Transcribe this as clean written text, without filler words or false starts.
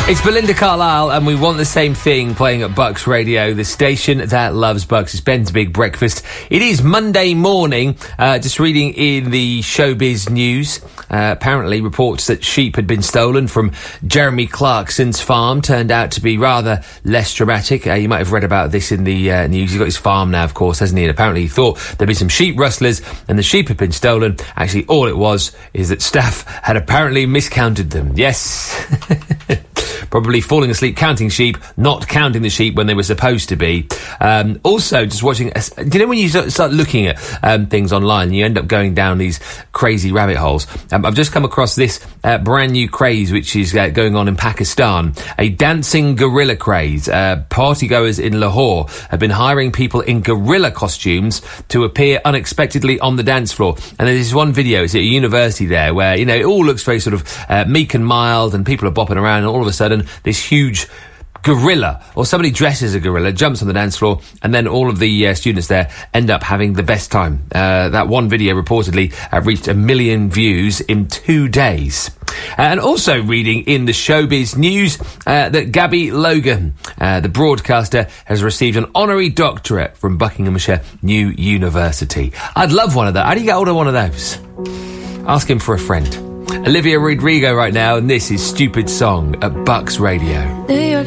It's Belinda Carlisle, and we want the same thing playing at Bucks Radio, the station that loves Bucks. It's Ben's Big Breakfast. It is Monday morning. Just reading in the showbiz news. Apparently, reports that sheep had been stolen from Jeremy Clarkson's farm turned out to be rather less dramatic. You might have read about this in the news. He's got his farm now, of course, hasn't he? And apparently he thought there'd be some sheep rustlers and the sheep had been stolen. Actually, all it was is that staff had apparently miscounted them. Yes. Probably falling asleep counting sheep, not counting the sheep when they were supposed to be. Also, just watching... do you know when you start looking at things online, you end up going down these crazy rabbit holes? I've just come across this brand new craze which is going on in Pakistan. A dancing gorilla craze. Partygoers in Lahore have been hiring people in gorilla costumes to appear unexpectedly on the dance floor. And there's this one video, it's at a university there, where, you know, it all looks very sort of meek and mild and people are bopping around, and all of a sudden this huge gorilla, or somebody dressed as a gorilla, jumps on the dance floor, and then all of the students there end up having the best time. That one video reportedly reached 1 million views in 2 days. And also reading in the showbiz news that Gabby Logan, the broadcaster, has received an honorary doctorate from Buckinghamshire New University. I'd love one of those. How do you get hold of one of those? Ask him for a friend. Olivia Rodrigo right now, and this is Stupid Song at Bucks Radio. New York